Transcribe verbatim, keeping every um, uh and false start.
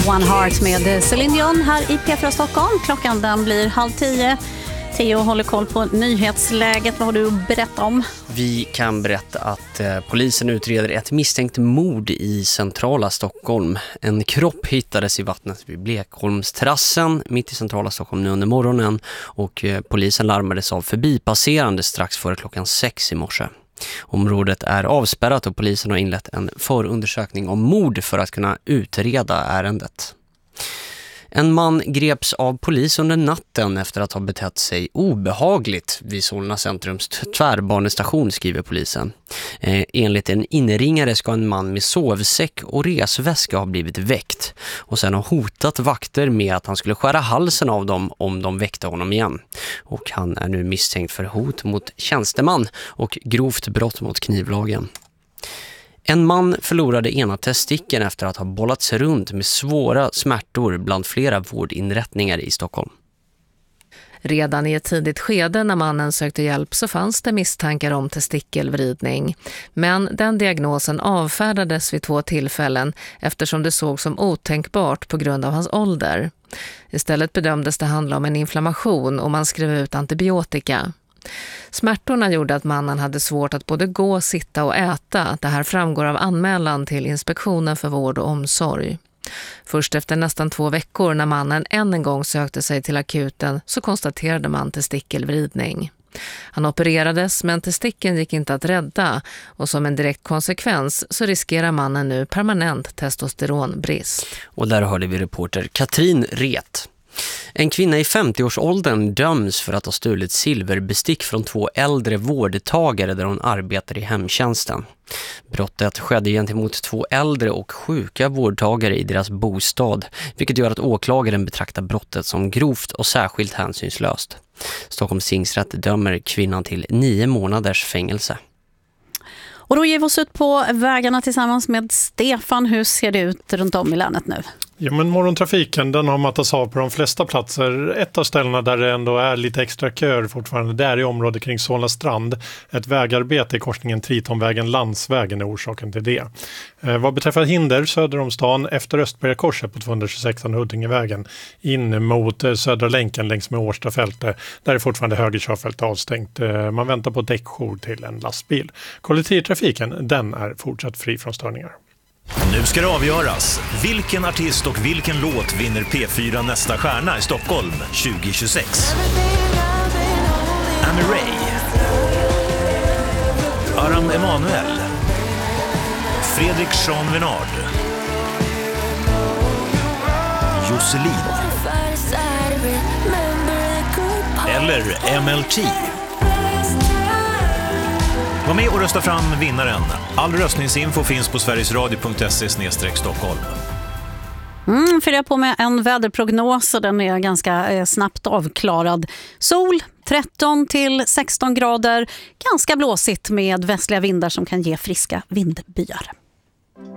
One Heart med Celine Dion här i P fyra Stockholm. Klockan den blir halv tio. Theo håller koll på nyhetsläget. Vad har du att berätta om? Vi kan berätta att eh, polisen utreder ett misstänkt mord i centrala Stockholm. En kropp hittades i vattnet vid Blekholmsterrassen mitt i centrala Stockholm nu under morgonen. Och eh, polisen larmades av förbipasserande strax före klockan sex i morse. Området är avspärrat och polisen har inlett en förundersökning om mord för att kunna utreda ärendet. En man greps av polis under natten efter att ha betett sig obehagligt vid Solna centrums tvärbanestation, skriver polisen. Eh, enligt en inringare ska en man med sovsäck och resväska ha blivit väckt och sen ha hotat vakter med att han skulle skära halsen av dem om de väckte honom igen. Och han är nu misstänkt för hot mot tjänsteman och grovt brott mot knivlagen. En man förlorade ena testikeln efter att ha bollats runt med svåra smärtor bland flera vårdinrättningar i Stockholm. Redan i ett tidigt skede när mannen sökte hjälp så fanns det misstankar om testikelvridning. Men den diagnosen avfärdades vid två tillfällen eftersom det såg som otänkbart på grund av hans ålder. Istället bedömdes det handla om en inflammation och man skrev ut antibiotika. Smärtorna gjorde att mannen hade svårt att både gå, sitta och äta. Det här framgår av anmälan till Inspektionen för vård och omsorg. Först efter nästan två veckor när mannen än en gång sökte sig till akuten så konstaterade man testikelvridning. Han opererades men testikeln gick inte att rädda och som en direkt konsekvens så riskerar mannen nu permanent testosteronbrist. Och där hörde vi reporter Katrin Ret. En kvinna i femtioårsåldern döms för att ha stulit silverbestick från två äldre vårdtagare där hon arbetar i hemtjänsten. Brottet skedde gentemot två äldre och sjuka vårdtagare i deras bostad, vilket gör att åklagaren betraktar brottet som grovt och särskilt hänsynslöst. Stockholms tingsrätt dömer kvinnan till nio månaders fängelse. Och då ger vi oss ut på vägarna tillsammans med Stefan. Hur ser det ut runt om i länet nu? Ja, men morgontrafiken den har mattats av på de flesta platser. Ett av ställena där det ändå är lite extra köer fortfarande, där i området kring Solna strand. Ett vägarbete i korsningen Tritonvägen-Landsvägen är orsaken till det. Eh, vad beträffar hinder söder om stan efter Östbergakorset på tvåhundratjugosexan Huddingevägen in mot eh, Södra länken längs med Årstafältet. Där är fortfarande höger körfält avstängt. Eh, man väntar på däckjour till en lastbil. Kollektivtrafiken den är fortsatt fri från störningar. Nu ska det avgöras. Vilken artist och vilken låt vinner P fyra nästa stjärna i Stockholm tjugo tjugosex? Amy Ray, Aram Emanuel, Fredrik Jean Venard, Josselin eller M L T. Var med och rösta fram vinnaren. All röstningsinfo finns på sverigesradio punkt se slash Stockholm. Mm, för jag på med en väderprognos och den är ganska eh, snabbt avklarad. Sol tretton till sexton grader, ganska blåsigt med västliga vindar som kan ge friska vindbyar.